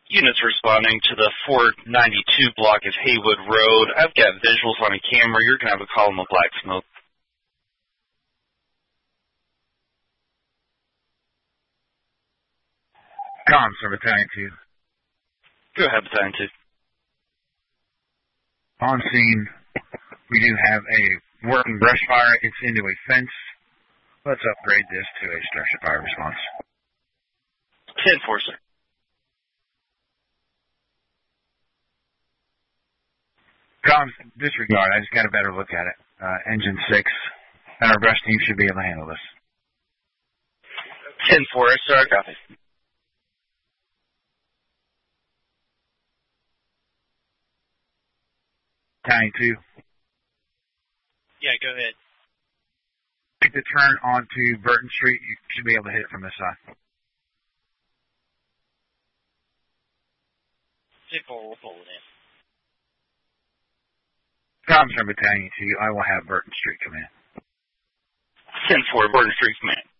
Units responding to the 492 block of Haywood Road. I've got visuals on a camera. You're going to have a column of black smoke. Comms from Battalion 2. Go ahead, Battalion 2. On scene, we do have a working brush fire. It's into a fence. Let's upgrade this to a structure fire response. 10-4, sir. Comms, disregard. I just got a better look at it. Engine 6, and our brush team should be able to handle this. 10-4, sir. I got it. Battalion 2. Yeah, go ahead. Make the turn onto Burton Street. You should be able to hit it from this side. 10-4, we'll pull it in. Comms from Battalion 2. I will have Burton Street come in. 10-4, Burton Street, command.